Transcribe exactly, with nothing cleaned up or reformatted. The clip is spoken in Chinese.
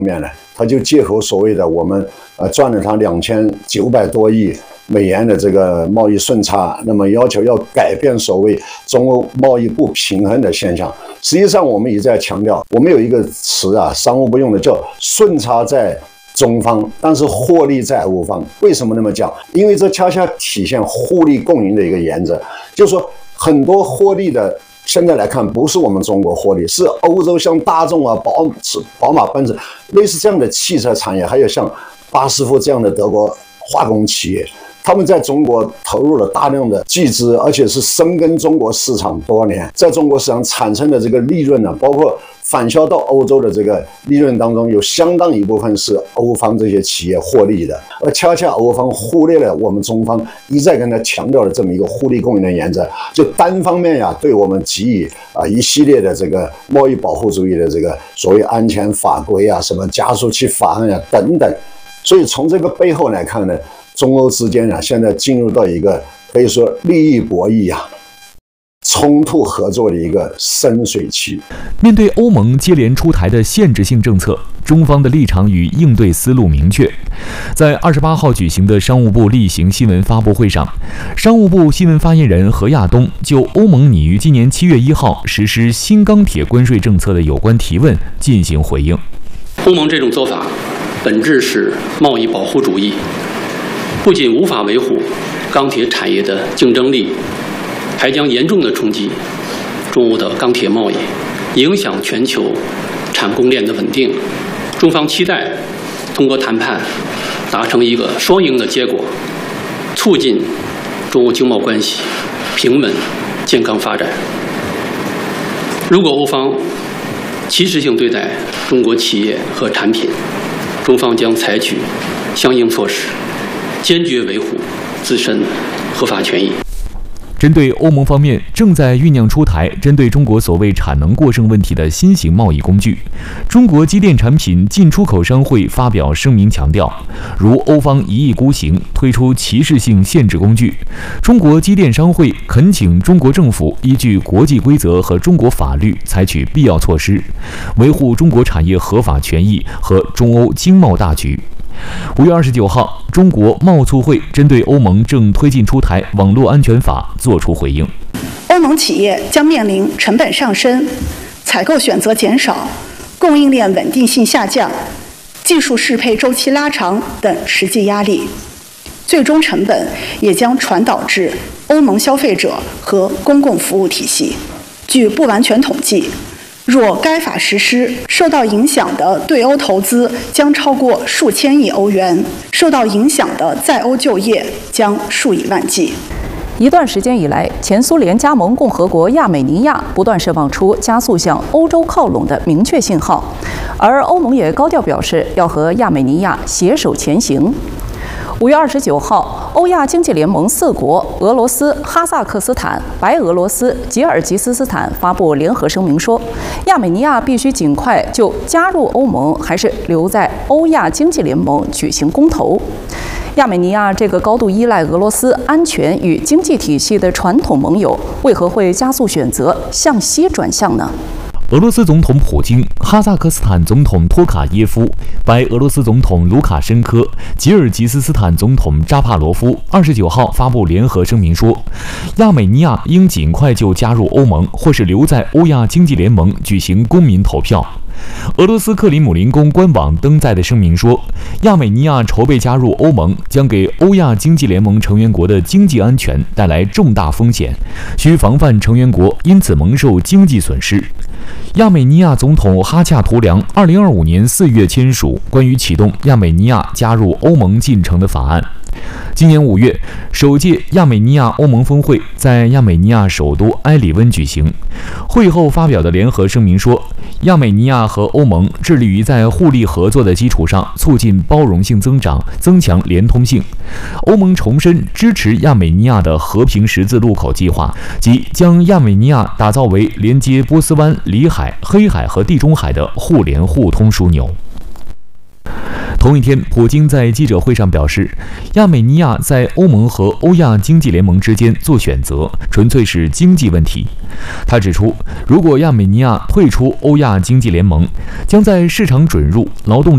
面呢，他就借口所谓的我们呃赚了他两千九百多亿美元的这个贸易顺差，那么要求要改变所谓中欧贸易不平衡的现象。实际上，我们一再强调，我们有一个词啊，商务部用的叫顺差在中方，但是获利在欧方。为什么那么讲？因为这恰恰体现互利共赢的一个原则，就是说很多获利的。现在来看，不是我们中国获利，是欧洲像大众啊、宝宝马、奔驰类似这样的汽车产业，还有像巴斯夫这样的德国化工企业，他们在中国投入了大量的巨资，而且是深耕中国市场多年，在中国市场产生的这个利润呢，包括返销到欧洲的这个利润当中，有相当一部分是欧方这些企业获利的，而恰恰欧方忽略了我们中方一再跟他强调的这么一个互利共赢的原则，就单方面呀对我们给予啊一系列的这个贸易保护主义的这个所谓安全法规啊、什么加速器法案啊等等。所以从这个背后来看呢，中欧之间啊现在进入到一个可以说利益博弈啊。冲突合作的一个深水区。 面对欧盟接连出台的限制性政策，中方的立场与应对思路明确。在二十八号举行的商务部例行新闻发布会上，商务部新闻发言人何亚东就欧盟拟于今年七月一号实施新钢铁关税政策的有关提问进行回应。 欧盟这种做法本质是贸易保护主义，不仅无法维护钢铁产业的竞争力，还将严重地冲击中欧的钢铁贸易，影响全球产供链的稳定。中方期待通过谈判达成一个双赢的结果，促进中欧经贸关系平稳健康发展。如果欧方歧视性对待中国企业和产品，中方将采取相应措施，坚决维护自身合法权益。 针对欧盟方面正在酝酿出台针对中国所谓产能过剩问题的新型贸易工具，中国机电产品进出口商会发表声明强调，如欧方一意孤行推出歧视性限制工具，中国机电商会恳请中国政府依据国际规则和中国法律采取必要措施，维护中国产业合法权益和中欧经贸大局。五月二十九号，中国贸促会针对欧盟正推进出台网络安全法作出回应。 欧盟企业将面临成本上升、采购选择减少、供应链稳定性下降、技术适配周期拉长等实际压力，最终成本也将传导至欧盟消费者和公共服务体系。据不完全统计，若该法实施，受到影响的对欧投资将超过数千亿欧元，受到影响的在欧就业将数以万计。 一段时间以来，前苏联加盟共和国亚美尼亚不断释放出加速向欧洲靠拢的明确信号，而欧盟也高调表示要和亚美尼亚携手前行。五月二十九号，欧亚经济联盟四国俄罗斯、哈萨克斯坦、白俄罗斯、吉尔吉斯斯坦发布联合声明说，亚美尼亚必须尽快就加入欧盟还是留在欧亚经济联盟举行公投。亚美尼亚这个高度依赖俄罗斯安全与经济体系的传统盟友，为何会加速选择向西转向呢？ 俄罗斯总统普京、哈萨克斯坦总统托卡耶夫、白俄罗斯总统卢卡申科、吉尔吉斯斯坦总统扎帕罗夫二十九号发布联合声明说，亚美尼亚应尽快就加入欧盟或是留在欧亚经济联盟举行公民投票。俄罗斯克里姆林宫官网登载的声明说，亚美尼亚筹备加入欧盟将给欧亚经济联盟成员国的经济安全带来重大风险，需防范成员国因此蒙受经济损失。亚美尼亚总统哈恰图良二零二五年四月签署关于启动亚美尼亚加入欧盟进程的法案。今年五月，首届亚美尼亚欧盟峰会在亚美尼亚首都埃里温举行。会后发表的联合声明说，亚美尼亚和欧盟致力于在互利合作的基础上促进包容性增长，增强连通性。欧盟重申支持亚美尼亚的和平十字路口计划，即将亚美尼亚打造为连接波斯湾、里海、黑海和地中海的互联互通枢纽。同一天，普京在记者会上表示，亚美尼亚在欧盟和欧亚经济联盟之间做选择，纯粹是经济问题。他指出，如果亚美尼亚退出欧亚经济联盟，将在市场准入、劳动